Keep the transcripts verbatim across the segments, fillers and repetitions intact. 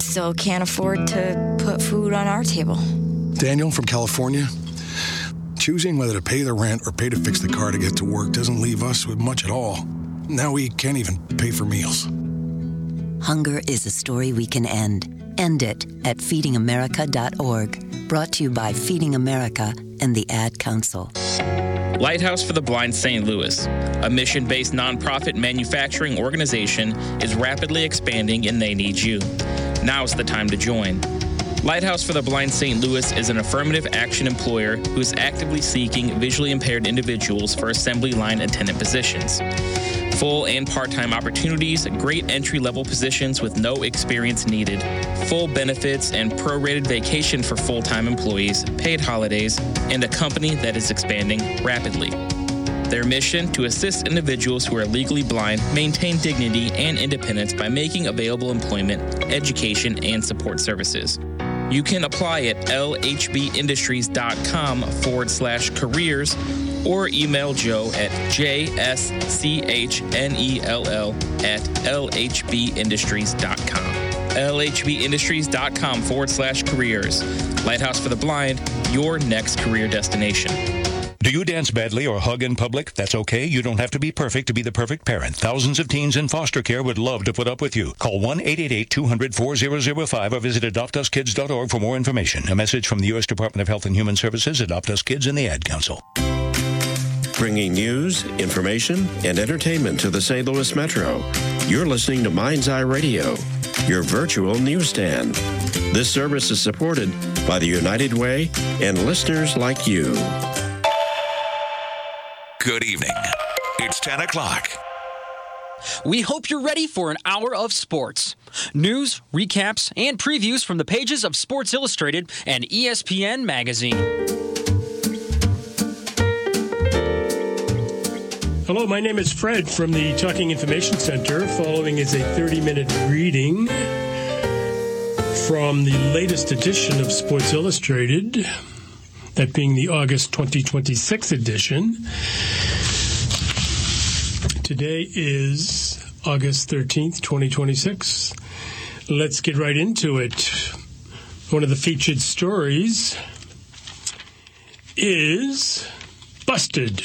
still can't afford to put food on our table. Daniel from California. Choosing whether to pay the rent or pay to fix the car to get to work doesn't leave us with much at all. Now we can't even pay for meals. Hunger is a story we can end. End it at feeding america dot org. Brought to you by Feeding America and the Ad Council. Lighthouse for the Blind Saint Louis, a mission-based nonprofit manufacturing organization, is rapidly expanding and they need you. Now's the time to join. Lighthouse for the Blind Saint Louis is an affirmative action employer who is actively seeking visually impaired individuals for assembly line attendant positions. Full and part-time opportunities, great entry-level positions with no experience needed, full benefits and prorated vacation for full-time employees, paid holidays, and a company that is expanding rapidly. Their mission: to assist individuals who are legally blind maintain dignity and independence by making available employment, education, and support services. You can apply at lhbindustries.com forward slash careers or email Joe at jschnell at lhbindustries.com. lhbindustries.com forward slash careers. Lighthouse for the Blind, your next career destination. Do you dance badly or hug in public? That's okay. You don't have to be perfect to be the perfect parent. Thousands of teens in foster care would love to put up with you. Call one eight eight eight, two hundred, four thousand five or visit adopt us kids dot org for more information. A message from the U S Department of Health and Human Services, Adopt Us Kids, and the Ad Council. Bringing news, information, and entertainment to the Saint Louis Metro. You're listening to Mind's Eye Radio, your virtual newsstand. This service is supported by the United Way and listeners like you. Good evening. It's ten o'clock. We hope you're ready for an hour of sports. News, recaps, and previews from the pages of Sports Illustrated and E S P N Magazine. Hello, my name is Fred from the Talking Information Center. Following is a thirty-minute reading from the latest edition of Sports Illustrated, that being the August twenty twenty-six edition. Today is August thirteenth, twenty twenty-six. Let's get right into it. One of the featured stories is Busted.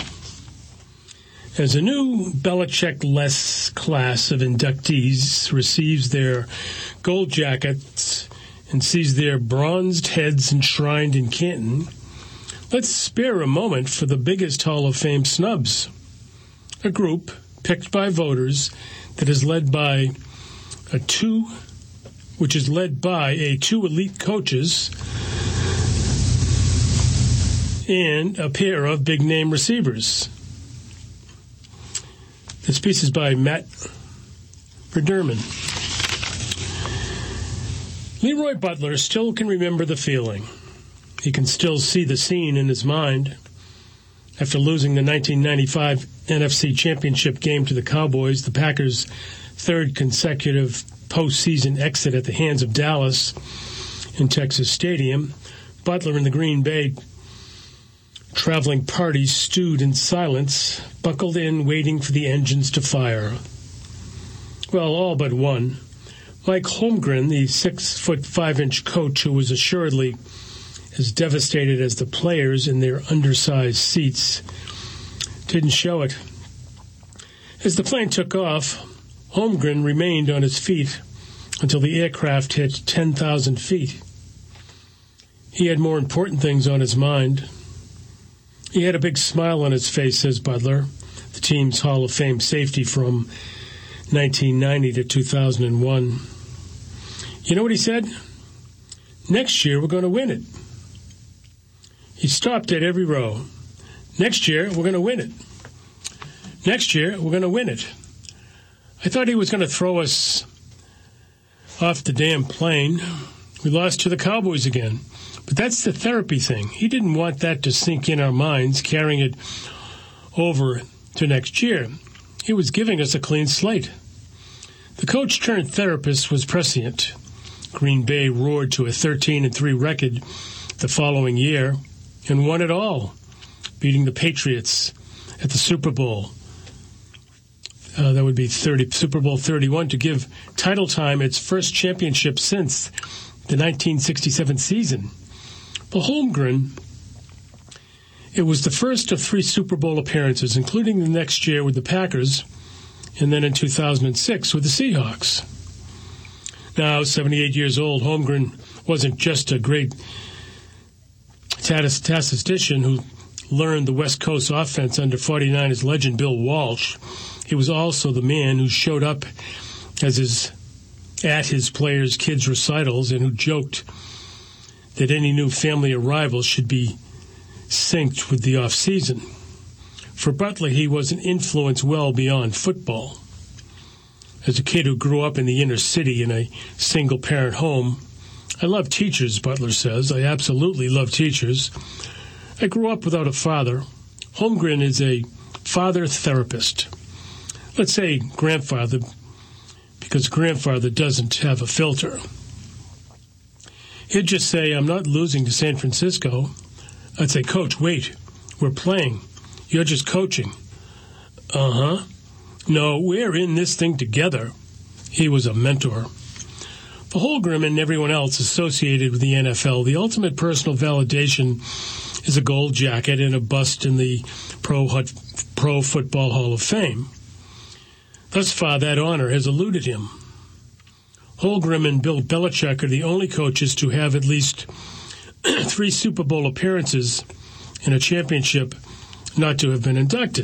As a new Belichick-less class of inductees receives their gold jackets and sees their bronzed heads enshrined in Canton, let's spare a moment for the biggest Hall of Fame snubs. A group picked by voters that is led by a two, which is led by a two elite coaches and a pair of big-name receivers. This piece is by Matt Verderman. Leroy Butler still can remember the feeling. He can still see the scene in his mind. After losing the nineteen ninety-five N F C Championship game to the Cowboys, the Packers' third consecutive postseason exit at the hands of Dallas in Texas Stadium, Butler and the Green Bay traveling party stewed in silence, buckled in, waiting for the engines to fire. Well, all but one. Mike Holmgren, the six-foot-five-inch coach who was assuredly as devastated as the players in their undersized seats, didn't show it. As the plane took off, Holmgren remained on his feet until the aircraft hit ten thousand feet. He had more important things on his mind. He had a big smile on his face, says Butler, the team's Hall of Fame safety from nineteen ninety to two thousand one. You know what he said? Next year, we're going to win it. He stopped at every row. Next year, we're going to win it. Next year, we're going to win it. I thought he was going to throw us off the damn plane. We lost to the Cowboys again. But that's the therapy thing. He didn't want that to sink in our minds, carrying it over to next year. He was giving us a clean slate. The coach-turned-therapist was prescient. Green Bay roared to a thirteen and three record the following year and won it all, beating the Patriots at the Super Bowl. Uh, that would be thirty, Super Bowl thirty-one, to give Title Time its first championship since the nineteen sixty-seven season. For Holmgren, it was the first of three Super Bowl appearances, including the next year with the Packers, and then in two thousand six with the Seahawks. Now, seventy-eight years old, Holmgren wasn't just a great statistician who learned the West Coast offense under forty-niners legend Bill Walsh. He was also the man who showed up as his at his players' kids' recitals and who joked that any new family arrival should be synced with the off-season. For Butler, he was an influence well beyond football. As a kid who grew up in the inner city in a single-parent home, I love teachers, Butler says. I absolutely love teachers. I grew up without a father. Holmgren is a father therapist. Let's say grandfather, because grandfather doesn't have a filter. He'd just say, I'm not losing to San Francisco. I'd say, Coach, wait, we're playing. You're just coaching. Uh-huh. No, we're in this thing together. He was a mentor. For Holmgren and everyone else associated with the N F L, the ultimate personal validation is a gold jacket and a bust in the Pro, Pro Football Hall of Fame. Thus far, that honor has eluded him. Holmgren and Bill Belichick are the only coaches to have at least three Super Bowl appearances and a championship not to have been inducted.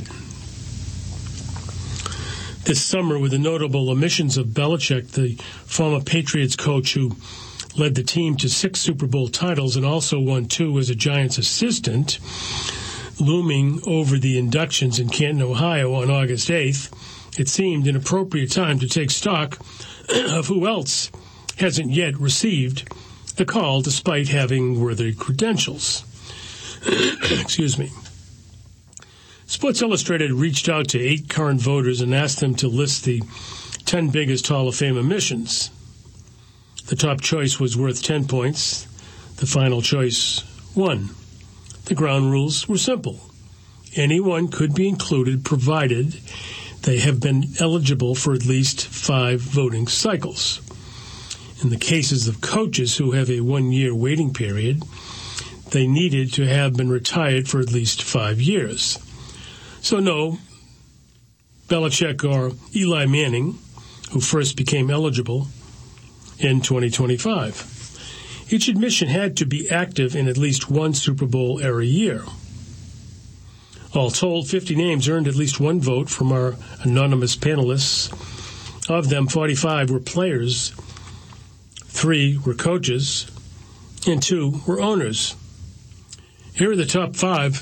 This summer, with the notable omissions of Belichick, the former Patriots coach who led the team to six Super Bowl titles and also won two as a Giants assistant, looming over the inductions in Canton, Ohio on August eighth, it seemed an appropriate time to take stock of who else hasn't yet received the call despite having worthy credentials. Excuse me. Sports Illustrated reached out to eight current voters and asked them to list the ten biggest Hall of Fame omissions. The top choice was worth ten points. The final choice, one. The ground rules were simple. Anyone could be included provided they have been eligible for at least five voting cycles. In the cases of coaches who have a one-year waiting period, they needed to have been retired for at least five years. So no, Belichick or Eli Manning, who first became eligible in twenty twenty-five. Each admission had to be active in at least one Super Bowl era year. All told, fifty names earned at least one vote from our anonymous panelists. Of them, forty-five were players, three were coaches, and two were owners. Here are the top five.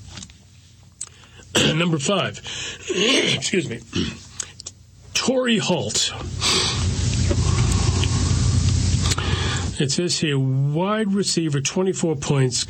Number five. Excuse me. Torrey Holt. It says here, wide receiver, twenty-four points.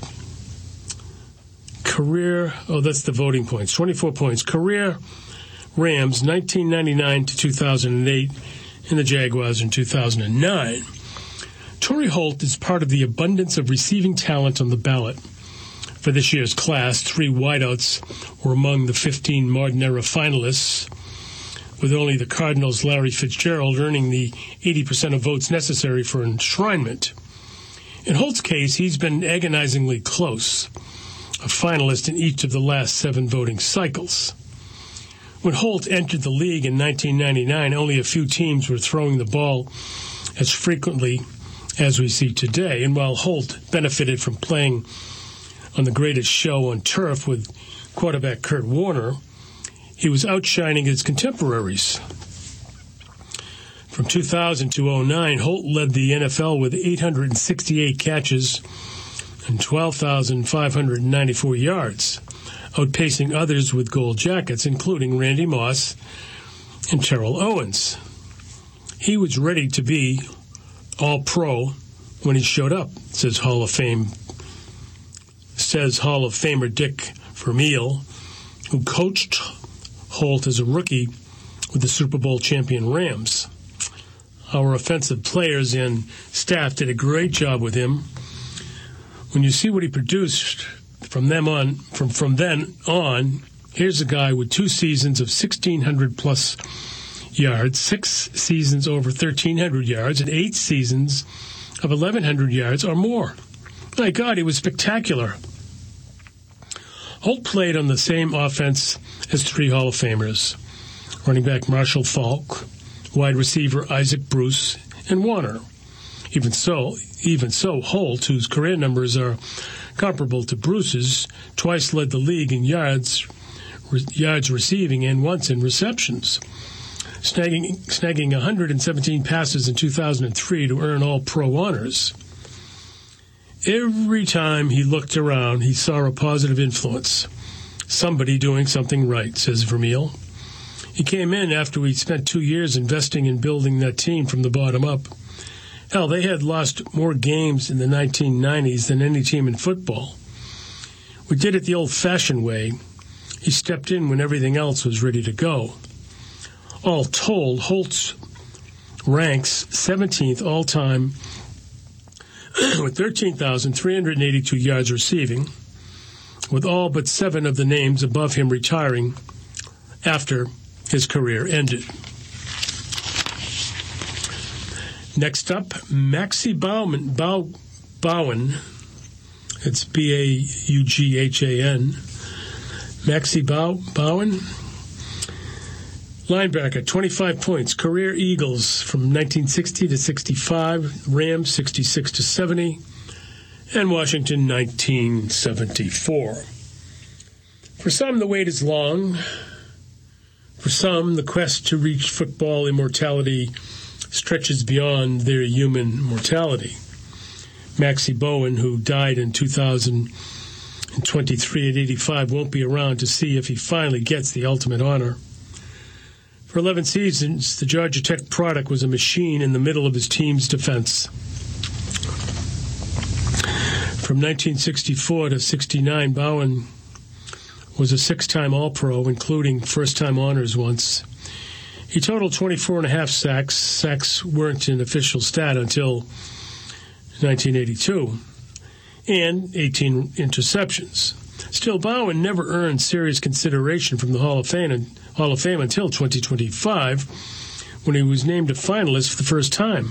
Career, oh, that's the voting points, twenty-four points. Career Rams, nineteen ninety-nine to two thousand eight, and the Jaguars in two thousand nine. Torrey Holt is part of the abundance of receiving talent on the ballot. For this year's class, three wideouts were among the fifteen modern-era finalists, with only the Cardinals' Larry Fitzgerald earning the eighty percent of votes necessary for enshrinement. In Holt's case, he's been agonizingly close, a finalist in each of the last seven voting cycles. When Holt entered the league in nineteen ninety-nine, only a few teams were throwing the ball as frequently as we see today. And while Holt benefited from playing on the greatest show on turf with quarterback Kurt Warner, he was outshining his contemporaries. From two thousand to oh nine, Holt led the N F L with eight hundred sixty-eight catches and twelve thousand five hundred ninety-four yards, outpacing others with gold jackets, including Randy Moss and Terrell Owens. He was ready to be all-pro when he showed up, says Hall of Fame, says Hall of Famer Dick Vermeil, who coached Holt as a rookie with the Super Bowl champion Rams. Our offensive players and staff did a great job with him. When you see what he produced from them on, from, from then on, Here's a guy with two seasons of sixteen hundred plus yards, six seasons over thirteen hundred yards, and eight seasons of eleven hundred yards or more. My God, he was spectacular. Holt played on the same offense as three Hall of Famers: running back Marshall Faulk, wide receiver Isaac Bruce, and Warner. Even so, even so, Holt, whose career numbers are comparable to Bruce's, twice led the league in yards, re- yards receiving and once in receptions, snagging snagging one hundred seventeen passes in two thousand three to earn All-Pro honors. Every time he looked around, he saw a positive influence. Somebody doing something right, says Vermeil. He came in after we'd spent two years investing in building that team from the bottom up. Hell, they had lost more games in the nineteen nineties than any team in football. We did it the old-fashioned way. He stepped in when everything else was ready to go. All told, Holtz ranks seventeenth all-time with thirteen thousand three hundred eighty-two yards receiving, with all but seven of the names above him retiring after his career ended. Next up, Maxie Bauman, Bow, Bowen. It's B A U G H A N. Maxie Bow, Bowen. Linebacker, twenty-five points. Career Eagles from nineteen sixty to sixty-five. Rams, sixty-six to seventy. And Washington, nineteen seventy-four. For some, the wait is long. For some, the quest to reach football immortality stretches beyond their human mortality. Maxie Bowen, who died in two thousand twenty-three at eighty-five, won't be around to see if he finally gets the ultimate honor. For eleven seasons, the Georgia Tech product was a machine in the middle of his team's defense. From nineteen sixty-four to sixty-nine, Bowen was a six-time All-Pro, including first-time honors once. He totaled twenty-four and a half sacks. Sacks weren't an official stat until nineteen eighty-two, and eighteen interceptions. Still, Bowen never earned serious consideration from the Hall of Fame, Hall of Fame until twenty twenty-five, when he was named a finalist for the first time.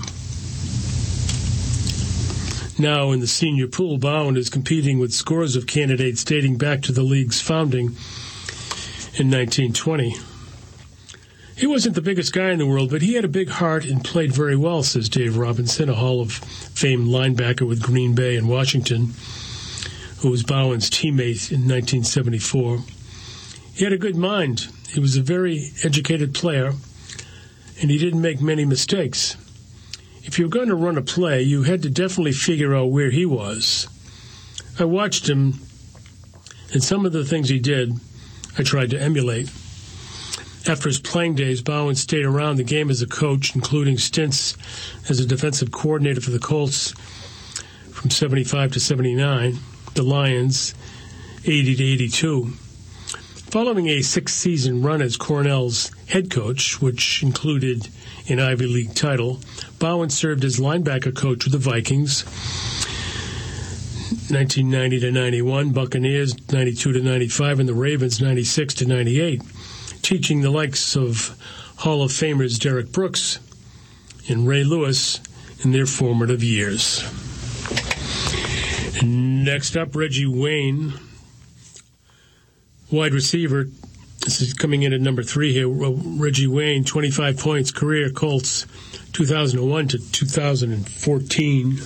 Now in the senior pool, Bowen is competing with scores of candidates dating back to the league's founding in nineteen twenty. He wasn't the biggest guy in the world, but he had a big heart and played very well, says Dave Robinson, a Hall of Fame linebacker with Green Bay and Washington, who was Bowen's teammate in nineteen seventy-four. He had a good mind. He was a very educated player, and he didn't make many mistakes. If you were going to run a play, you had to definitely figure out where he was. I watched him, and some of the things he did, I tried to emulate. After his playing days, Bowen stayed around the game as a coach, including stints as a defensive coordinator for the Colts from seventy-five to seventy-nine, the Lions eighty to eighty-two. Following a six-season run as Cornell's head coach, which included an Ivy League title, Bowen served as linebacker coach with the Vikings, nineteen ninety to ninety-one, Buccaneers ninety-two to ninety-five, and the Ravens ninety-six to ninety-eight, teaching the likes of Hall of Famers Derek Brooks and Ray Lewis in their formative years. Next up, Reggie Wayne, wide receiver. This is coming in at number three here. Reggie Wayne, twenty-five points, career Colts, two thousand one to two thousand fourteen.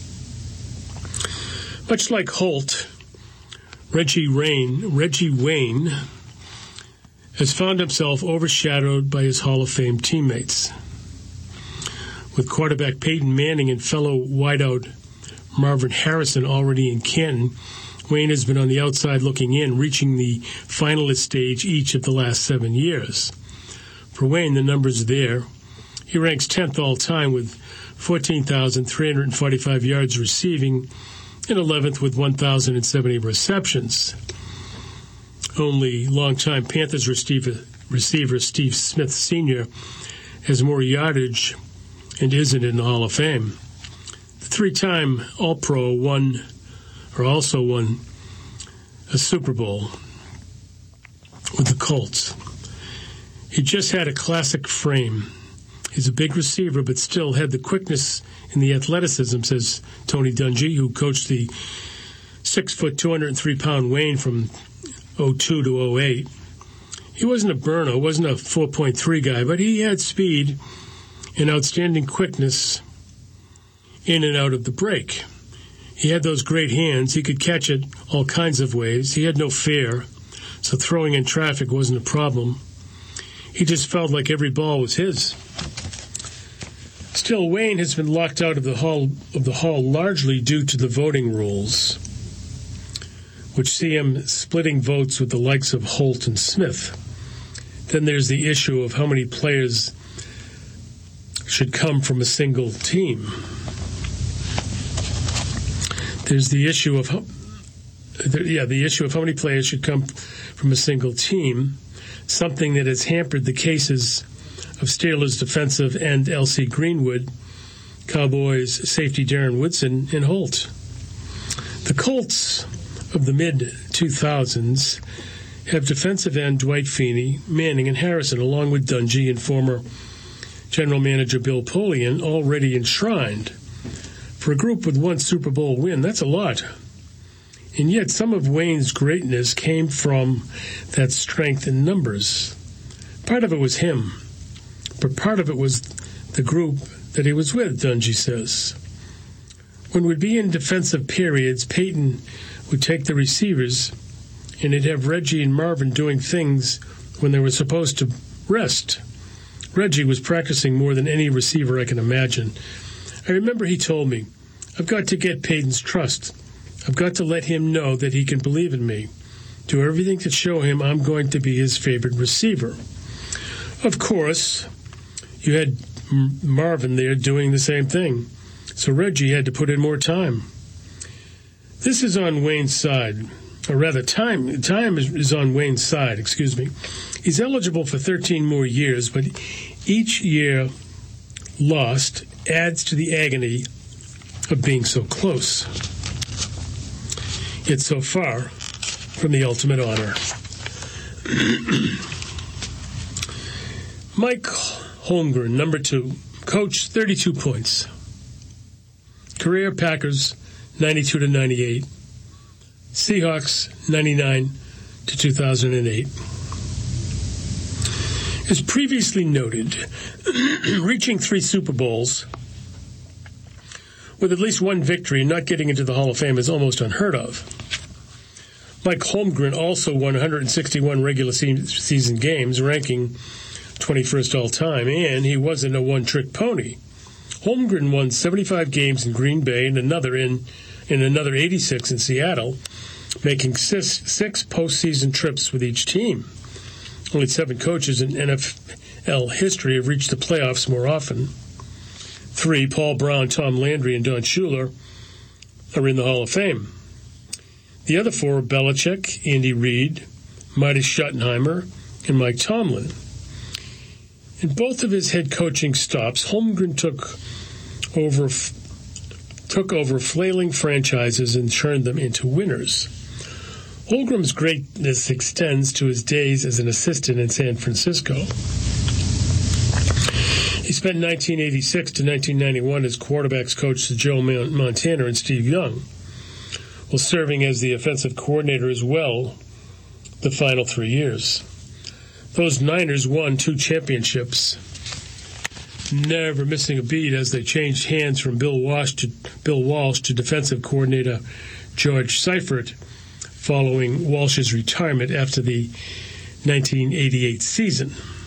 Much like Holt, Reggie Wayne, Reggie Wayne has found himself overshadowed by his Hall of Fame teammates. With quarterback Peyton Manning and fellow wideout Marvin Harrison already in Canton, Wayne has been on the outside looking in, reaching the finalist stage each of the last seven years. For Wayne, the numbers are there. He ranks tenth all-time with fourteen thousand three hundred forty-five yards receiving and eleventh with one thousand seventy receptions. Only longtime Panthers receiver, receiver Steve Smith Senior has more yardage and isn't in the Hall of Fame. The three-time All-Pro won, or also won, a Super Bowl. with the Colts. He just had a classic frame. He's a big receiver, but still had the quickness and the athleticism, says Tony Dungy, who coached the six foot, two hundred three pound Wayne from oh two to oh eight. He wasn't a burner, wasn't a four point three guy, but he had speed and outstanding quickness in and out of the break. He had those great hands. He could catch it all kinds of ways. He had no fear, so throwing in traffic wasn't a problem. He just felt like every ball was his. Still, Wayne has been locked out of the hall of the hall largely due to the voting rules, which see him splitting votes with the likes of Holt and Smith. Then there's the issue of how many players should come from a single team. There's the issue of how, yeah, the issue of how many players should come from a single team, something that has hampered the cases of Steelers defensive end L C Greenwood, Cowboys safety Darren Woodson, and Holt. The Colts of the mid two thousands have defensive end Dwight Feeney, Manning, and Harrison, along with Dungy and former general manager Bill Polian, already enshrined. For a group with one Super Bowl win, that's a lot. And yet some of Wayne's greatness came from that strength in numbers. Part of it was him, but part of it was the group that he was with, Dungy says. When we'd be in defensive periods, Peyton would take the receivers and he'd have Reggie and Marvin doing things when they were supposed to rest. Reggie was practicing more than any receiver I can imagine. I remember he told me, I've got to get Peyton's trust. I've got to let him know that he can believe in me. Do everything to show him I'm going to be his favorite receiver. Of course, you had Marvin there doing the same thing, so Reggie had to put in more time. This is on Wayne's side, or rather, time time is, is on Wayne's side, excuse me. He's eligible for thirteen more years, but each year lost adds to the agony of being so close, yet so far from the ultimate honor. Mike Holmgren, number two, coach, thirty-two points. Career Packers, ninety-two to ninety-eight. Seahawks, ninety-nine to two thousand eight. As previously noted, reaching three Super Bowls with at least one victory and not getting into the Hall of Fame is almost unheard of. Mike Holmgren also won one hundred sixty-one regular season games, ranking twenty-first all-time, and he wasn't a one-trick pony. Holmgren won seventy-five games in Green Bay and another in, in another eighty-six in Seattle, making six, six postseason trips with each team. Only seven coaches in N F L history have reached the playoffs more often. Three, Paul Brown, Tom Landry, and Don Shula, are in the Hall of Fame. The other four are Belichick, Andy Reid, Marty Schottenheimer, and Mike Tomlin. In both of his head coaching stops, Holmgren took over took over flailing franchises and turned them into winners. Holmgren's greatness extends to his days as an assistant in San Francisco. He spent nineteen eighty-six to nineteen ninety-one as quarterbacks coach to Joe Montana and Steve Young, while serving as the offensive coordinator as well the final three years. Those Niners won two championships, never missing a beat as they changed hands from Bill Walsh to Bill Walsh to defensive coordinator George Seifert following Walsh's retirement after the nineteen eighty-eight season.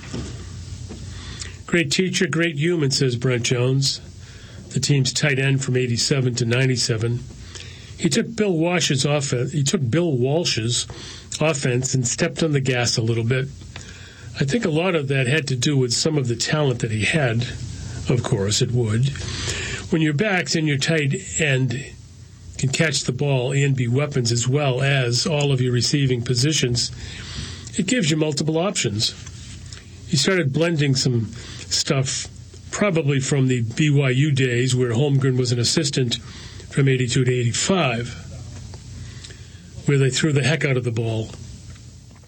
Great teacher, great human, says Brent Jones, the team's tight end from eighty-seven to ninety-seven. He took Bill Walsh's offense. He took Bill Walsh's offense and stepped on the gas a little bit. I think a lot of that had to do with some of the talent that he had. Of course, it would. When your backs and your tight end can catch the ball and be weapons as well as all of your receiving positions, it gives you multiple options. He started blending some stuff probably from the B Y U days where Holmgren was an assistant from eighty-two to eighty-five, where they threw the heck out of the ball.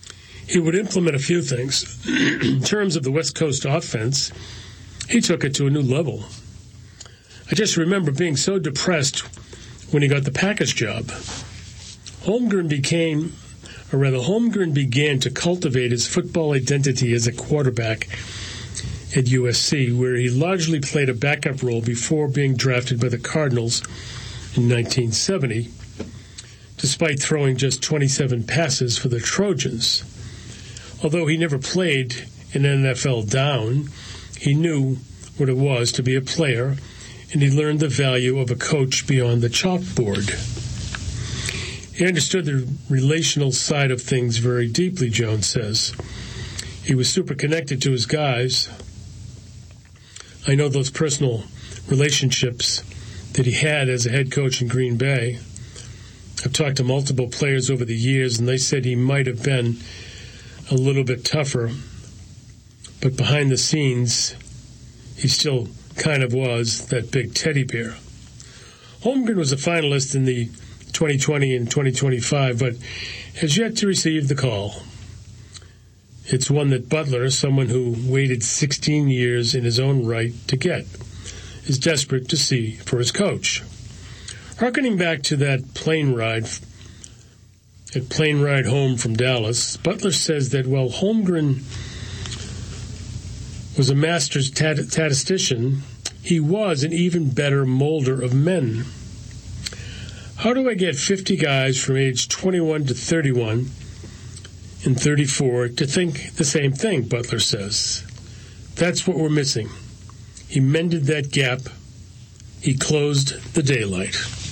he would implement a few things. In terms of the West Coast offense, he took it to a new level. I just remember being so depressed when he got the Packers job. Holmgren became, or rather, Holmgren began to cultivate his football identity as a quarterback at U S C, where he largely played a backup role before being drafted by the Cardinals in nineteen seventy, despite throwing just twenty-seven passes for the Trojans. Although he never played an N F L down, he knew what it was to be a player, and he learned the value of a coach beyond the chalkboard. He understood the relational side of things very deeply, Jones says. He was super connected to his guys. I know those personal relationships that he had as a head coach in Green Bay. I've talked to multiple players over the years, and they said he might have been a little bit tougher, but behind the scenes, he still kind of was that big teddy bear. Holmgren was a finalist in the twenty twenty and twenty twenty-five, but has yet to receive the call. It's one that Butler, someone who waited sixteen years in his own right to get, is desperate to see for his coach. Harkening back to that plane ride, that plane ride home from Dallas, Butler says that while Holmgren was a master statistician, he was an even better molder of men. How do I get fifty guys from age twenty-one to thirty-one and thirty-four to think the same thing, Butler says. That's what we're missing. He mended that gap. He closed the daylight.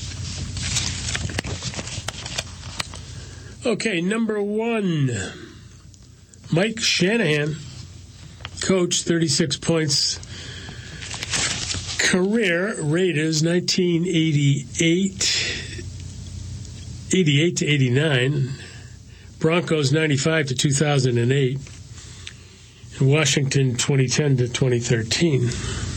Okay, number one, Mike Shanahan, coach, thirty-six points. Career Raiders, nineteen eighty-eight, eighty-eight to eighty-nine. Broncos, ninety-five to two thousand eight. And Washington, twenty ten to twenty thirteen.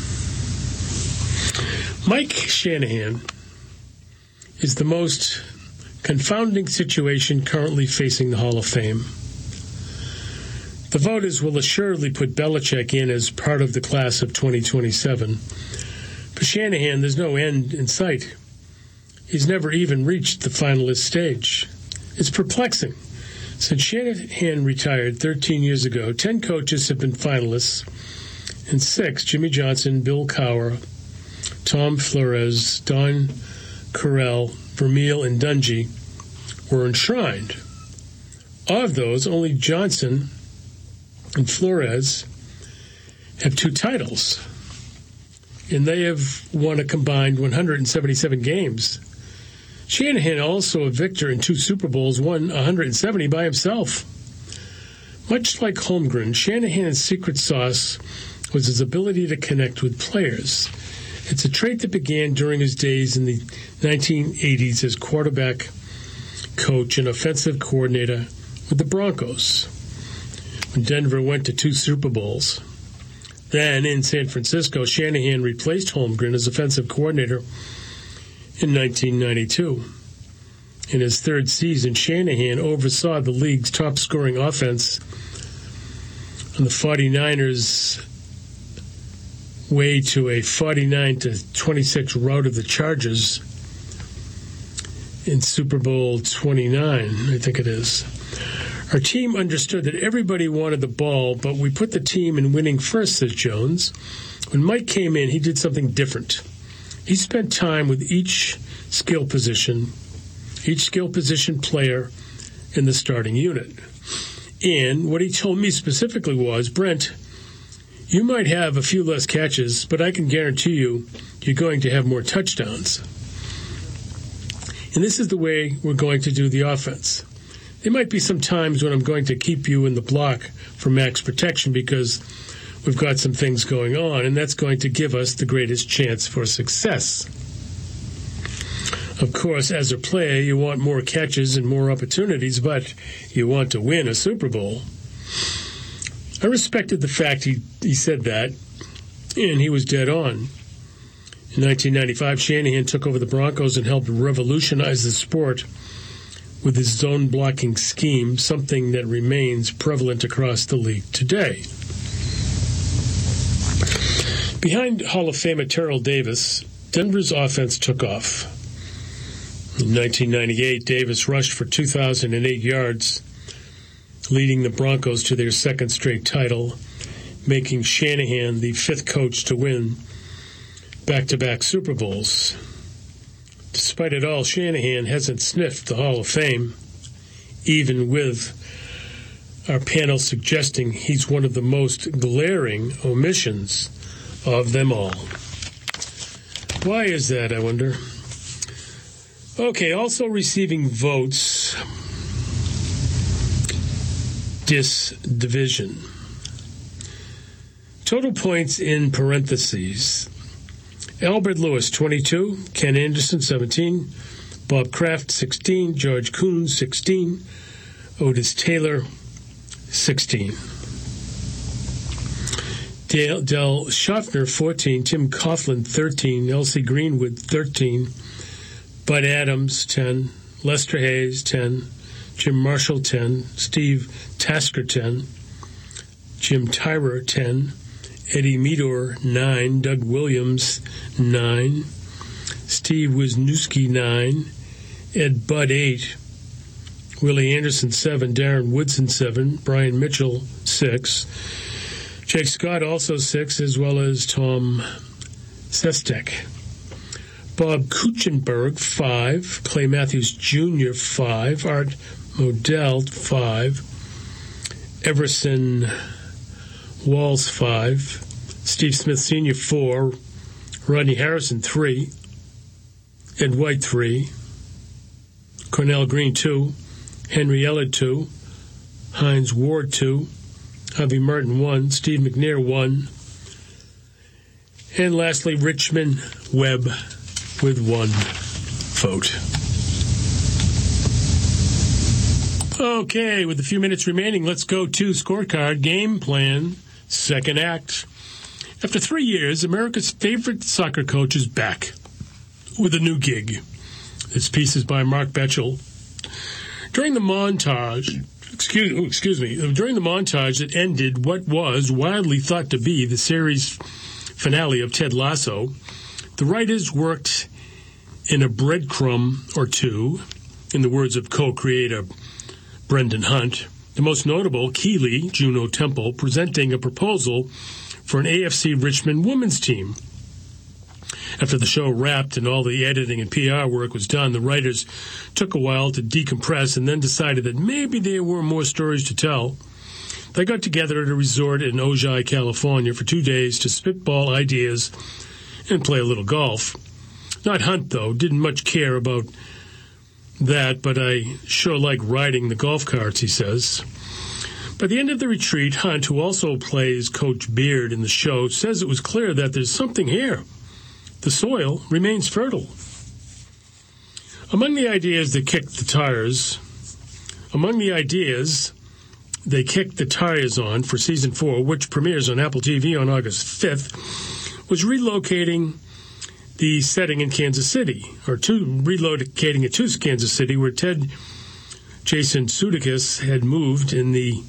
Mike Shanahan is the most confounding situation currently facing the Hall of Fame. The voters will assuredly put Belichick in as part of the class of twenty twenty-seven. For Shanahan, there's no end in sight. He's never even reached the finalist stage. It's perplexing. Since Shanahan retired thirteen years ago, ten coaches have been finalists, and six, Jimmy Johnson, Bill Cowher, Tom Flores, Don Carell, Vermeil, and Dungy, were enshrined. Of those, only Johnson and Flores have two titles, and they have won a combined one hundred seventy-seven games. Shanahan, also a victor in two Super Bowls, won one hundred seventy by himself. Much like Holmgren, Shanahan's secret sauce was his ability to connect with players. It's a trait that began during his days in the nineteen eighties as quarterback coach and offensive coordinator with the Broncos, when Denver went to two Super Bowls. Then, in San Francisco, Shanahan replaced Holmgren as offensive coordinator in nineteen ninety-two. In his third season, Shanahan oversaw the league's top-scoring offense on the 49ers' way to a forty-nine to twenty-six rout of the Chargers in Super Bowl twenty-nine, I think it is. Our team understood that everybody wanted the ball, but we put the team in winning first, says Jones. When Mike came in, he did something different. He spent time with each skill position, each skill position player in the starting unit. And what he told me specifically was, Brent, you might have a few less catches, but I can guarantee you you're going to have more touchdowns. And this is the way we're going to do the offense. There might be some times when I'm going to keep you in the block for max protection because we've got some things going on, and that's going to give us the greatest chance for success. Of course, as a player, you want more catches and more opportunities, but you want to win a Super Bowl. I respected the fact he, he said that, and he was dead on. In nineteen ninety-five, Shanahan took over the Broncos and helped revolutionize the sport with his zone-blocking scheme, something that remains prevalent across the league today. Behind Hall of Famer Terrell Davis, Denver's offense took off. In nineteen ninety-eight, Davis rushed for two thousand eight yards, leading the Broncos to their second straight title, making Shanahan the fifth coach to win back-to-back Super Bowls. Despite it all, Shanahan hasn't sniffed the Hall of Fame, even with our panel suggesting he's one of the most glaring omissions of them all. Why is that, I wonder? Okay, also receiving votes, this division. Total points in parentheses. Albert Lewis, twenty-two. Ken Anderson, seventeen. Bob Kraft, sixteen. George Kuhn, sixteen. Otis Taylor, sixteen. Dale, Del Schaffner, fourteen. Tim Coughlin, thirteen. Elsie Greenwood, thirteen. Bud Adams, ten. Lester Hayes, ten. Jim Marshall, ten. Steve Tasker, ten. Jim Tyrer, ten. Eddie Meador, nine. Doug Williams, nine. Steve Wisniewski, nine. Ed Budd, eight. Willie Anderson, seven. Darren Woodson, seven. Brian Mitchell, six. Jake Scott, also six, as well as Tom Sestek. Bob Kuchenberg, five. Clay Matthews Junior, five. Art Modell, five. Everson Walls, five. Steve Smith Senior, four. Rodney Harrison, three. Ed White, three. Cornell Green, two. Henry Ellard, two. Heinz Ward, two. Javi Martin, one. Steve McNair, one. And lastly, Richmond Webb with one vote. Okay, with a few minutes remaining, let's go to Scorecard Game Plan, second act. After three years, America's favorite soccer coach is back with a new gig. This piece is by Mark Betchel. During the montage, excuse, oh, excuse me, during the montage that ended what was widely thought to be the series finale of Ted Lasso, the writers worked in a breadcrumb or two, in the words of co-creator Brendan Hunt. The most notable, Keeley, Juno Temple, presenting a proposal for an A F C Richmond women's team. After the show wrapped and all the editing and P R work was done, the writers took a while to decompress and then decided that maybe there were more stories to tell. They got together at a resort in Ojai, California for two days to spitball ideas and play a little golf. Not Hunt, though, didn't much care about that, but I sure like riding the golf carts, he says. By the end of the retreat, Hunt, who also plays Coach Beard in the show, says it was clear that there's something here. The soil remains fertile. Among the ideas that kicked the tires, among the ideas they kicked the tires on for season four, which premieres on Apple T V on August fifth, was relocating the setting in Kansas City, or to relocating it to Kansas City, where Ted Jason Sudeikis had moved in the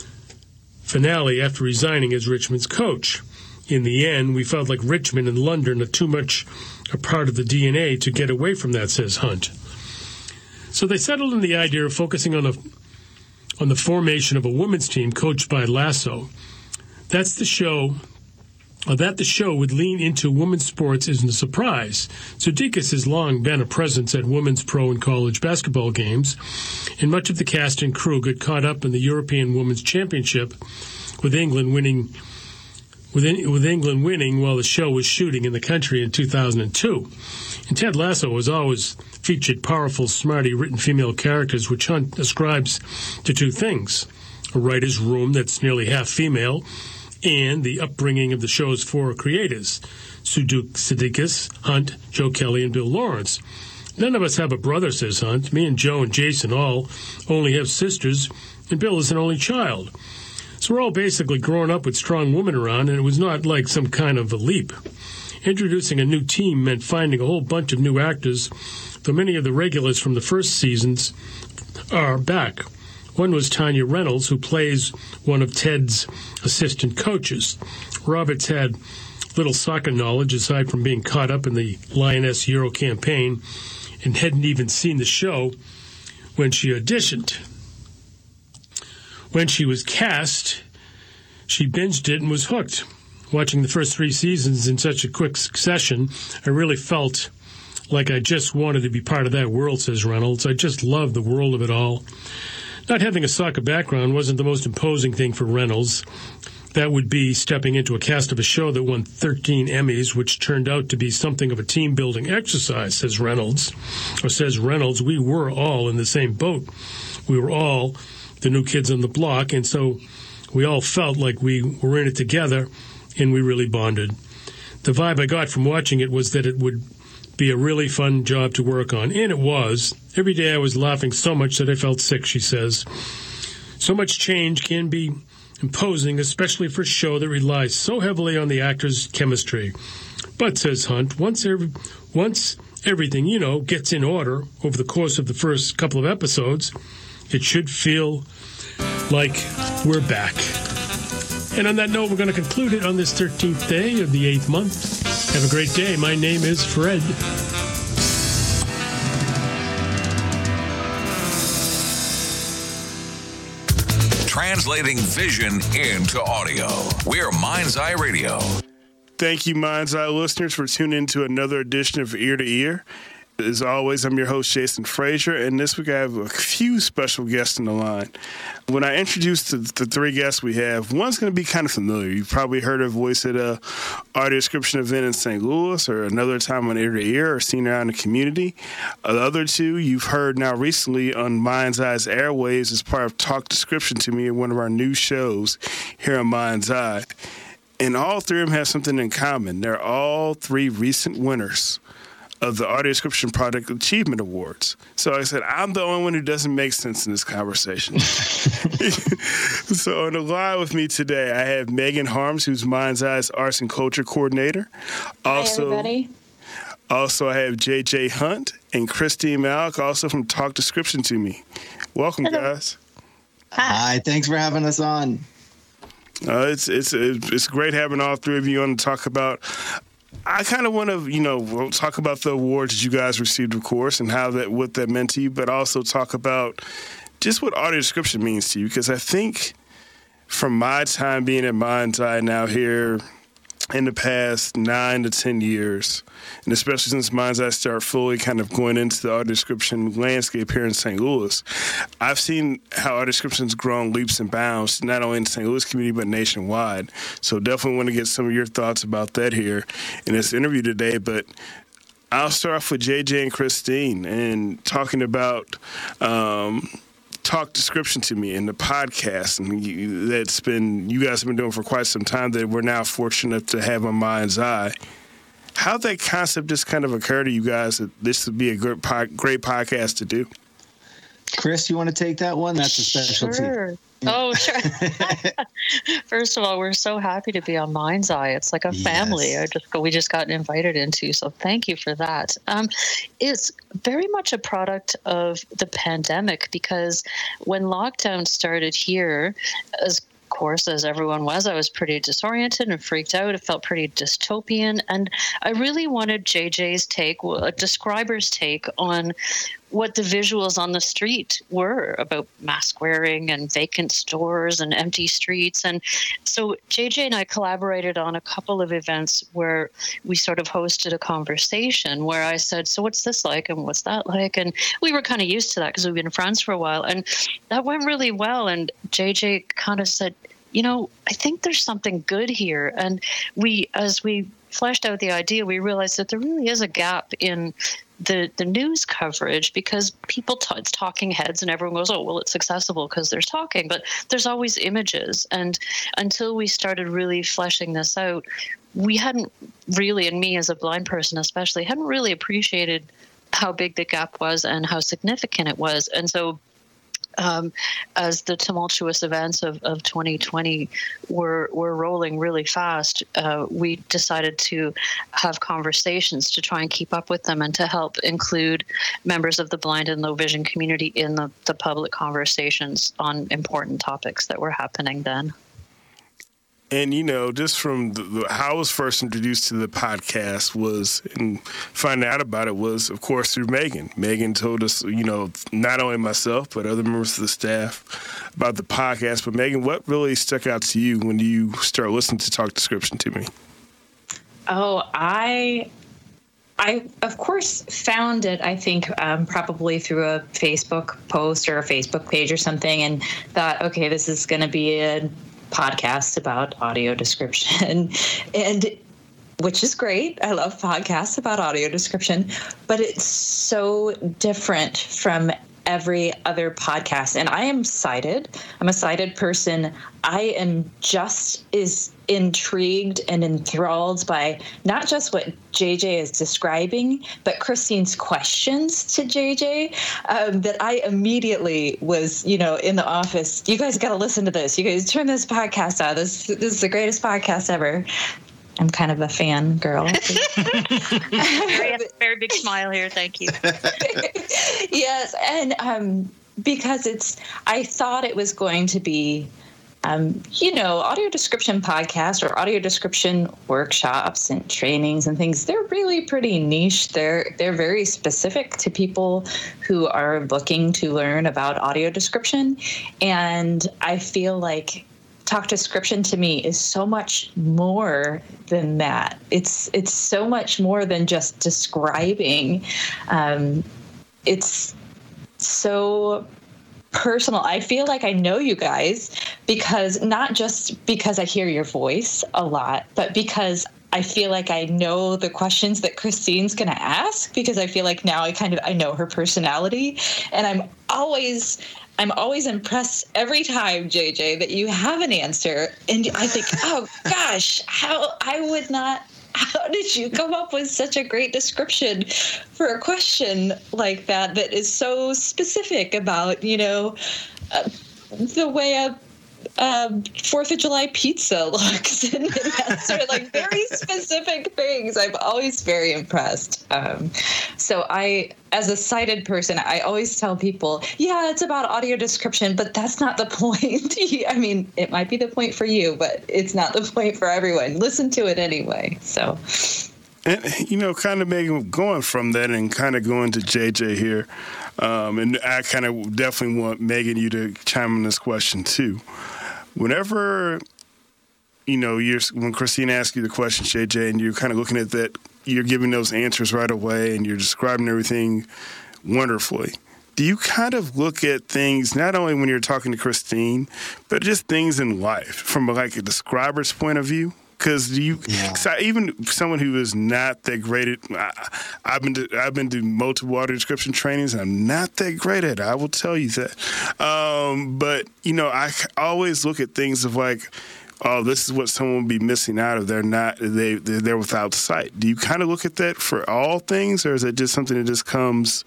finale after resigning as Richmond's coach. In the end, we felt like Richmond and London are too much a part of the D N A to get away from that, says Hunt. So they settled on the idea of focusing on a on the formation of a women's team coached by Lasso. That's the show. Uh, that the show would lean into women's sports isn't a surprise. Sudeikis has long been a presence at women's pro and college basketball games, and much of the cast and crew got caught up in the European Women's Championship, with England winning. With, in, with England winning while the show was shooting in the country in two thousand two. And Ted Lasso has always featured powerful, smarty, written female characters, which Hunt ascribes to two things: a writer's room that's nearly half female, and the upbringing of the show's four creators, Sudeikis, Hunt, Joe Kelly, and Bill Lawrence. None of us have a brother, says Hunt. Me and Joe and Jason all only have sisters, and Bill is an only child. So we're all basically growing up with strong women around, and it was not like some kind of a leap. Introducing a new team meant finding a whole bunch of new actors though many of the regulars from the first seasons are back. One was Tanya Reynolds, who plays one of Ted's assistant coaches. Roberts had little soccer knowledge aside from being caught up in the Lioness Euro campaign and hadn't even seen the show when she auditioned. When she was cast, she binged it and was hooked. Watching the first three seasons in such a quick succession, I really felt like I just wanted to be part of that world, says Reynolds. I just loved the world of it all. Not having a soccer background wasn't the most imposing thing for Reynolds. That would be stepping into a cast of a show that won thirteen Emmys, which turned out to be something of a team-building exercise, says Reynolds. Or says Reynolds, we were all in the same boat. We were all the new kids on the block, and so we all felt like we were in it together, and we really bonded. The vibe I got from watching it was that it would be a really fun job to work on, and it was. Every day I was laughing so much that I felt sick, she says. So much change can be imposing, especially for a show that relies so heavily on the actors' chemistry. But, says Hunt, once every, once everything, you know, gets in order over the course of the first couple of episodes, it should feel like we're back. And on that note, we're going to conclude it on this thirteenth day of the eighth month. Have a great day. My name is Fred. Translating vision into audio. We're Mind's Eye Radio. Thank you, Mind's Eye listeners, for tuning in to another edition of Ear to Ear. As always, I'm your host, Jason Frazier, and this week I have a few special guests on the line. When I introduce the, the three guests we have, one's going to be kind of familiar. You've probably heard her voice at a audio description event in Saint Louis, or another time on Ear to Ear, or seen her out in the community. Uh, the other two you've heard now recently on Mind's Eye's airwaves as part of Talk Description to Me, one of our new shows here on Mind's Eye. And all three of them have something in common. They're all three recent winners of the Audio Description Product Achievement Awards. So like I said, I'm the only one who doesn't make sense in this conversation. So on the line with me today, I have Megan Harms, who's Mind's Eye's Arts and Culture Coordinator. Also, Hi, everybody. Also, I have J J Hunt and Christine Malik, also from Talk Description to Me. Welcome, Hello. guys. Hi. Hi, thanks for having us on. Uh, it's it's it's great having all three of you on to talk about. I kind of want to, you know, we'll talk about the awards that you guys received, of course, and how that, what that meant to you, but also talk about just what audio description means to you, because I think from my time being at Mind's Eye now here in the past nine to ten years, and especially since Mind's Eye started fully kind of going into the audio description landscape here in Saint Louis, I've seen how audio description's grown leaps and bounds, not only in the Saint Louis community, but nationwide. So definitely want to get some of your thoughts about that here in this interview today. But I'll start off with J J and Christine and talking about um, Talk Description to Me and the podcast, and you, that's been, you guys have been doing for quite some time, that we're now fortunate to have on Mind's Eye. How'd that concept just kind of occur to you guys that this would be a great, great podcast to do? Chris, you want to take that one? That's a specialty. Sure. Oh, sure. First of all, we're so happy to be on Mind's Eye. It's like a family. Yes. I just we just got invited into, so thank you for that. Um, it's very much a product of the pandemic, because when lockdown started here, as Of course, as everyone was, I was pretty disoriented and freaked out. It felt pretty dystopian. And I really wanted J J's take, a describer's take on what the visuals on the street were about mask wearing and vacant stores and empty streets. And so J J and I collaborated on a couple of events where we sort of hosted a conversation where I said, so what's this like and what's that like? And we were kind of used to that because we've been friends for a while. And that went really well. And J J kind of said, you know, I think there's something good here. And we, as we fleshed out the idea, we realized that there really is a gap in the the news coverage, because people t- it's talking heads and everyone goes, oh, well, it's accessible because there's talking, but there's always images. And until we started really fleshing this out, we hadn't really, and me as a blind person especially, hadn't really appreciated how big the gap was and how significant it was. And so Um, as the tumultuous events of, of twenty twenty were were rolling really fast, uh, we decided to have conversations to try and keep up with them and to help include members of the blind and low vision community in the, the public conversations on important topics that were happening then. And, you know, just from the, the, how I was first introduced to the podcast was, and finding out about it was, of course, through Megan. Megan told us, you know, not only myself, but other members of the staff about the podcast. But, Megan, what really stuck out to you when you start listening to Talk Description to Me? Oh, I... I, of course, found it, I think, um, probably through a Facebook post or a Facebook page or something, and thought, okay, this is going to be a podcast about audio description, and which is great. I love podcasts about audio description, but it's so different from every other podcast. And I am sighted. I'm a sighted person. I am just as intrigued and enthralled by not just what J J is describing, but Christine's questions to J J, um, that I immediately was, you know, in the office. You guys got to listen to this. You guys turn this podcast out. This, this is the greatest podcast ever. I'm kind of a fan girl. very, very big smile here. Thank you. Yes. And um, because it's, I thought it was going to be, um, you know, audio description podcasts or audio description workshops and trainings and things. They're really pretty niche. They're, they're very specific to people who are looking to learn about audio description. And I feel like Talk Description to me is so much more than that. It's it's so much more than just describing. Um, it's so personal. I feel like I know you guys because not just because I hear your voice a lot, but because I feel like I know the questions that Christine's going to ask, because I feel like now I kind of I know her personality, and I'm always I'm always impressed every time, J J, that you have an answer. And I think, oh, gosh, how I would not. How did you come up with such a great description for a question like that that is so specific about, you know, uh, the way a um, Fourth of July pizza looks and, and that sort of like very specific things? I'm always very impressed. Um, so I, as a sighted person, I always tell people, yeah, it's about audio description, but that's not the point. I mean, it might be the point for you, but it's not the point for everyone. Listen to it anyway. So, and, you know, kind of Megan, going from that and kind of going to J J here, um, and I kind of definitely want Megan, you to chime in this question too. Whenever, you know, you're when Christine asks you the question, J J, and you're kind of looking at that, you're giving those answers right away and you're describing everything wonderfully. Do you kind of look at things not only when you're talking to Christine, but just things in life from like a describer's point of view? Because you, yeah. even someone who is not that great at, I, I've been to, I've been to multiple audio description trainings, and I'm not that great at it. I will tell you that. Um, but you know, I always look at things of like, oh, this is what someone would be missing out of. They're not, they they're without sight. Do you kind of look at that for all things, or is it just something that just comes,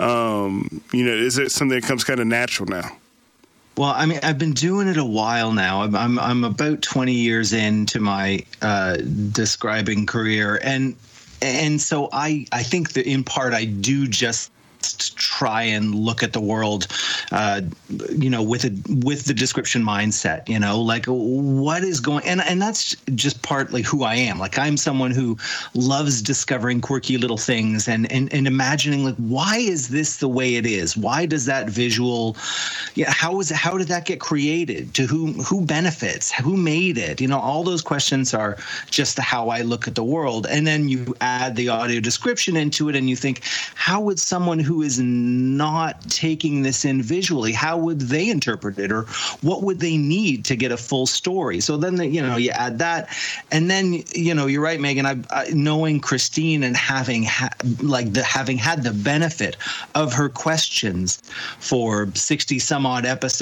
um, you know, is it something that comes kind of natural now? Well, I mean, I've been doing it a while now. I'm I'm, I'm about twenty years into my uh, describing career, and and so I I think that in part I do just try and look at the world, uh, you know, with a with the description mindset, you know, like what is going, and and that's just partly who I am. Like I'm someone who loves discovering quirky little things and and, and imagining like, why is this the way it is? Why does that visual, yeah, how is it, how did that get created? To whom who benefits? Who made it? You know, all those questions are just how I look at the world. And then you add the audio description into it, and you think, how would someone who who is not taking this in visually, how would they interpret it, or what would they need to get a full story? So then, the, you know, you add that, and then, you know, you're right, Megan. I, I knowing Christine and having ha- like the having had the benefit of her questions for sixty some odd episodes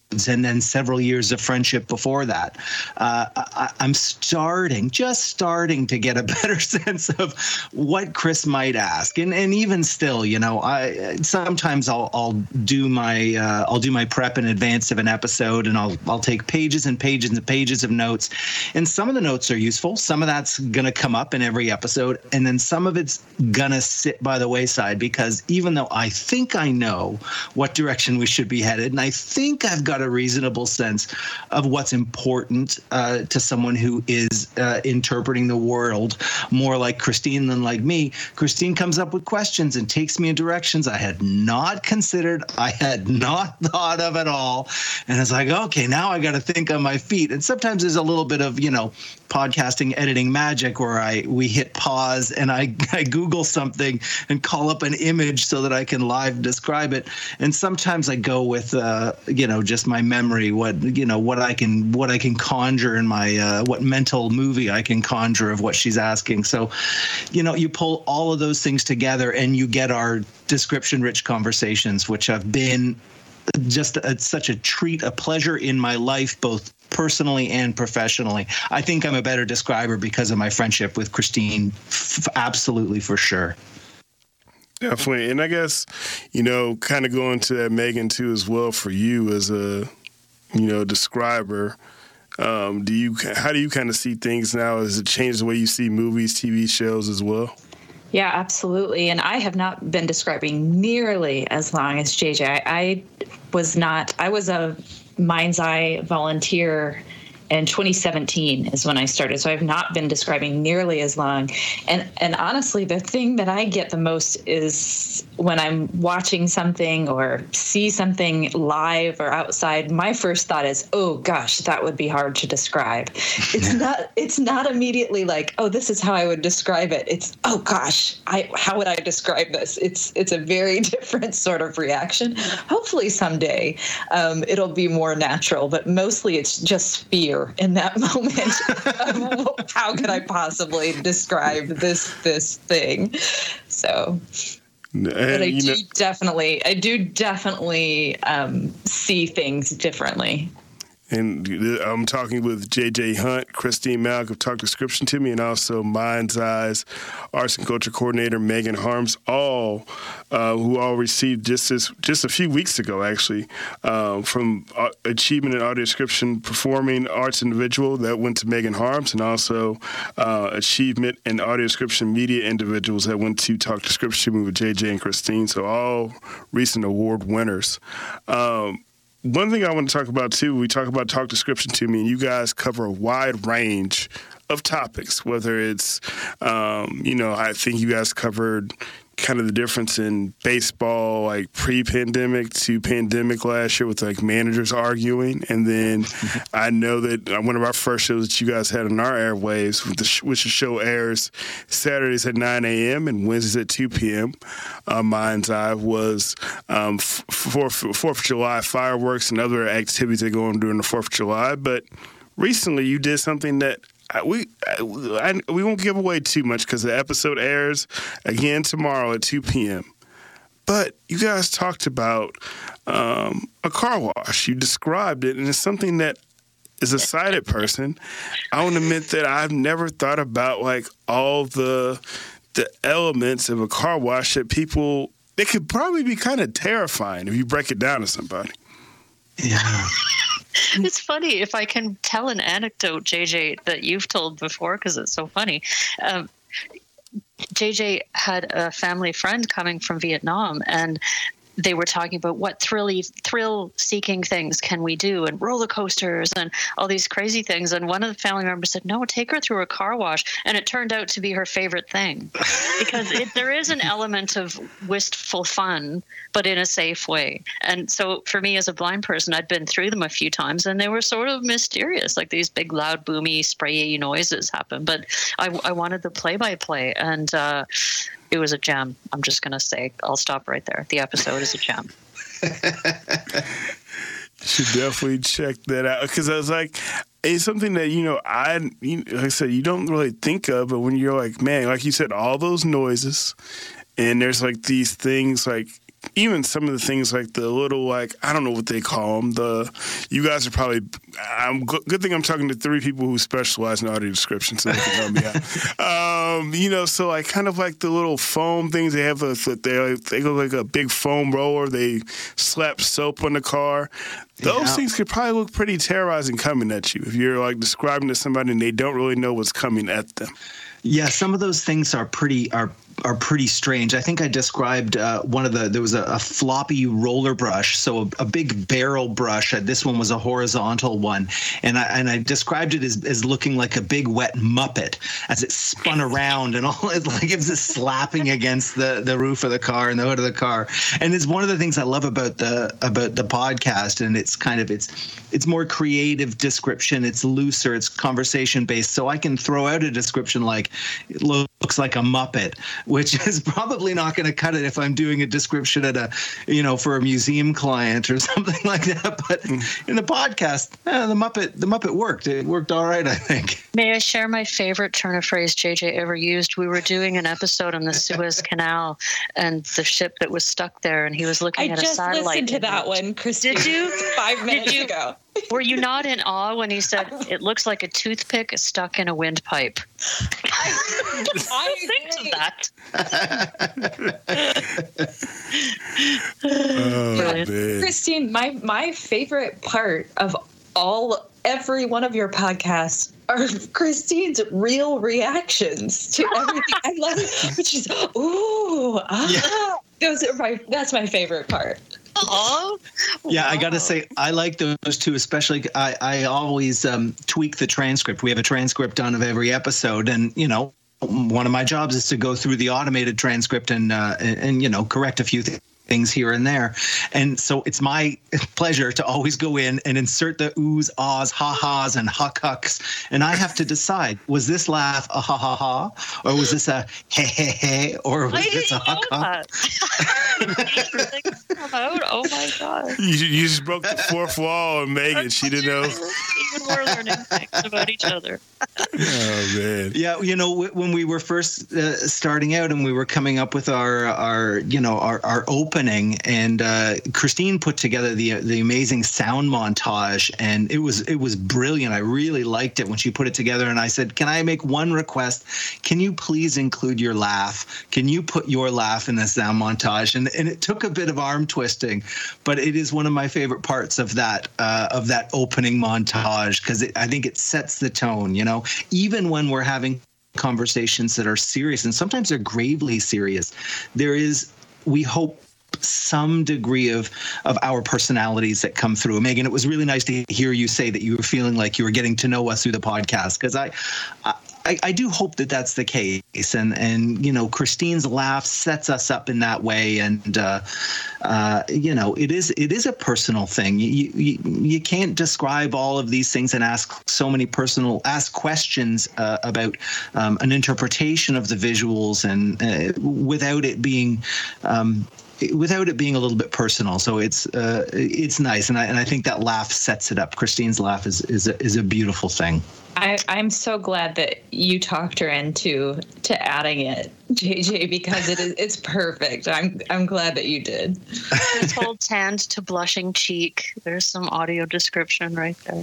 and then several years of friendship before that, uh, I, I'm starting, just starting to get a better sense of what Chris might ask. And and even still, you know, I sometimes I'll I'll do my uh, I'll do my prep in advance of an episode, and I'll I'll take pages and pages and pages of notes. And some of the notes are useful. Some of that's gonna come up in every episode, and then some of it's gonna sit by the wayside, because even though I think I know what direction we should be headed, and I think I've got a reasonable sense of what's important uh, to someone who is uh, interpreting the world more like Christine than like me. Christine comes up with questions and takes me in directions I had not considered, I had not thought of at all. And it's like, okay, now I got to think on my feet. And sometimes there's a little bit of, you know, podcasting editing magic where I we hit pause and I, I Google something and call up an image so that I can live describe it. And sometimes I go with, uh, you know, just my memory, what, you know, what I can, what I can conjure in my, uh, what mental movie I can conjure of what she's asking. So, you know, you pull all of those things together and you get our description rich conversations, which have been just a, such a treat, a pleasure in my life, both personally and professionally. I think I'm a better describer because of my friendship with Christine. F- absolutely, for sure. Definitely. And I guess, you know, kind of going to that, Megan, too, as well, for you as a, you know, describer. Um, do you, how do you kind of see things now? Has it changed the way you see movies, T V shows as well? Yeah, absolutely. And I have not been describing nearly as long as J J. I, I was not, I was a Mind's Eye volunteer in twenty seventeen is when I started. So I've not been describing nearly as long. And and honestly, the thing that I get the most is when I'm watching something or see something live or outside, my first thought is, oh gosh, that would be hard to describe. It's not it's not immediately like, oh, this is how I would describe it. It's, oh gosh, I how would I describe this? It's it's a very different sort of reaction. Hopefully someday um, it'll be more natural, but mostly it's just fear in that moment of how could I possibly describe this this thing. So and, but I you do know, definitely I do definitely um, see things differently. And I'm talking with J J Hunt, Christine Malk of Talk Description to Me, and also Mind's Eye's Arts and Culture Coordinator Megan Harms, all uh, who all received just this, just a few weeks ago, actually, um, from uh, Achievement in Audio Description Performing Arts Individual that went to Megan Harms, and also uh, Achievement in Audio Description Media Individuals that went to Talk Description to Me with J J and Christine. So all recent award winners. Um, One thing I want to talk about, too, we talk about Talk Description to Me, and you guys cover a wide range of topics, whether it's, um, you know, I think you guys covered kind of the difference in baseball, like pre-pandemic to pandemic last year with, like, managers arguing. And then I know that one of our first shows that you guys had on our airwaves, which the show airs Saturdays at nine a.m. and Wednesdays at two p.m., uh, Mind's Eye, was um, Fourth of July fireworks and other activities that go on during the Fourth of July. But recently you did something that I, we I, I, we won't give away too much because the episode airs again tomorrow at two p.m. But you guys talked about um, a car wash. You described it, and it's something that, as a sighted person, I want to admit that I've never thought about, like, all the the elements of a car wash that people, they could probably be kind of terrifying if you break it down to somebody. Yeah. It's funny if I can tell an anecdote, J J, that you've told before, because it's so funny. Um, J J had a family friend coming from Vietnam, and they were talking about what thrill thrill-seeking things can we do, and roller coasters and all these crazy things. And one of the family members said, no, take her through a car wash. And it turned out to be her favorite thing, because it, there is an element of wistful fun, but in a safe way. And so for me as a blind person, I'd been through them a few times, and they were sort of mysterious, like these big, loud, boomy, sprayy noises happen. But I, I wanted the play-by-play, and uh, it was a gem. I'm just going to say, I'll stop right there. The episode is a gem. You should definitely check that out, because I was like, it's something that, you know, I, you, like I said, you don't really think of, but when you're like, man, like you said, all those noises, and there's like these things like even some of the things like the little, like, I don't know what they call them. The, you guys are probably, I'm good thing I'm talking to three people who specialize in audio description, so they can help me out. Um, you know, so like kind of like the little foam things they have, they they go like a big foam roller. They slap soap on the car. Those yeah. things could probably look pretty terrorizing coming at you if you're like describing to somebody and they don't really know what's coming at them. Yeah, some of those things are pretty are are pretty strange. I think I described uh, one of the there was a, a floppy roller brush, so a, a big barrel brush. Uh, this one was a horizontal one, and I and I described it as, as looking like a big wet Muppet as it spun around and all it like it was just slapping against the, the roof of the car and the hood of the car. And it's one of the things I love about the about the podcast, and it's kind of it's it's more creative description. It's looser. It's conversation based, so I can throw out a description like it looks like a Muppet, which is probably not going to cut it if I'm doing a description at a, you know, for a museum client or something like that. But in the podcast, eh, the Muppet, the Muppet worked. It worked all right, I think. May I share my favorite turn of phrase J J ever used? We were doing an episode on the Suez Canal and the ship that was stuck there, and he was looking I at a satellite. I just listened to that one, Christine. Did you? Five minutes you, ago. Were you not in awe when he said it looks like a toothpick stuck in a windpipe? I, I think to that. Oh, man. Christine, my my favorite part of all every one of your podcasts are Christine's real reactions to everything. I love it, which is ooh, ah. Yeah. Those are my that's my favorite part. Oh, yeah, wow. I got to say, I like those two, especially. I, I always um, tweak the transcript. We have a transcript done of every episode, and, you know, one of my jobs is to go through the automated transcript and, uh, and, and you know, correct a few things. things here and there. And so it's my pleasure to always go in and insert the oohs, ahs, ha-has, and huck-hucks. And I have to decide, was this laugh a ha-ha-ha? Or was this a he-he-he? Or was I this a huck-huck? Oh, my God. You, you just broke the fourth wall on Megan. She didn't know. Even we're learning things about each other. Oh, man. Yeah, you know, when we were first uh, starting out and we were coming up with our, our you know, our, our open and uh, Christine put together the the amazing sound montage, and it was it was brilliant. I really liked it when she put it together, and I said, can I make one request? Can you please include your laugh? Can you put your laugh in the sound montage? And and it took a bit of arm twisting, but it is one of my favorite parts of that uh, of that opening montage, because I think it sets the tone, you know, even when we're having conversations that are serious, and sometimes they're gravely serious, there is, we hope, some degree of of our personalities that come through. Megan, it was really nice to hear you say that you were feeling like you were getting to know us through the podcast, because I, I I do hope that that's the case, and and you know, Christine's laugh sets us up in that way, and uh, uh, you know, it is it is a personal thing. You, you you can't describe all of these things and ask so many personal ask questions uh, about um, an interpretation of the visuals, and uh, without it being. Um, without it being a little bit personal. So it's uh, it's nice, and I and I think that laugh sets it up. Christine's laugh is is a, is a beautiful thing. I, I'm so glad that you talked her into to adding it, J J, because it is it's perfect. I'm I'm glad that you did. From told tanned to blushing cheek. There's some audio description right there.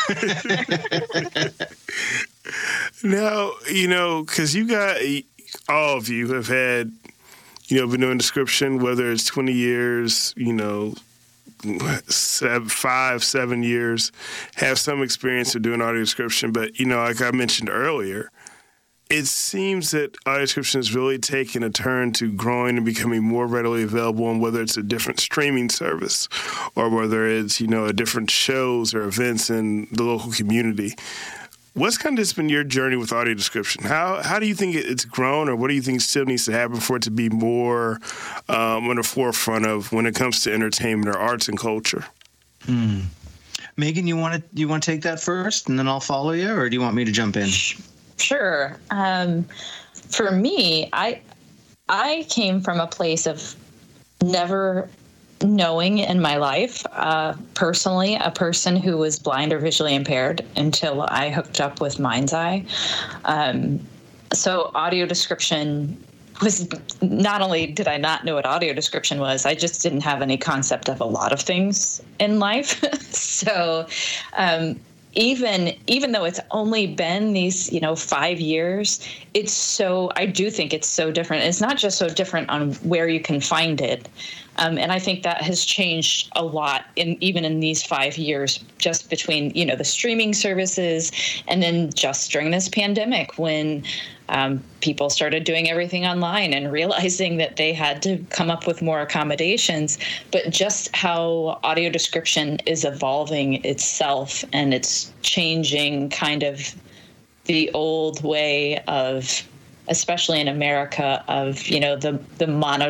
Now, you know, because you got all of you have had. You know, been doing description, whether it's twenty years, you know, seven, five, seven years, have some experience of doing audio description. But, you know, like I mentioned earlier, it seems that audio description has really taken a turn to growing and becoming more readily available, and whether it's a different streaming service or whether it's, you know, a different shows or events in the local community. What's kind of just been your journey with audio description? How how do you think it's grown, or what do you think still needs to happen for it to be more um, on the forefront of when it comes to entertainment or arts and culture? Hmm. Megan, you want to you want to take that first, and then I'll follow you, or do you want me to jump in? Sure. Um, for me, I I came from a place of never knowing in my life, uh, personally, a person who was blind or visually impaired until I hooked up with Mind's Eye. Um, so audio description was not only did I not know what audio description was, I just didn't have any concept of a lot of things in life. so um, even even though it's only been these, you know, five years, it's so I do think it's so different. It's not just so different on where you can find it. Um, and I think that has changed a lot in even in these five years, just between, you know, the streaming services and then just during this pandemic when um, people started doing everything online and realizing that they had to come up with more accommodations. But just how audio description is evolving itself, and it's changing kind of the old way of, especially in America, of, you know, the the mono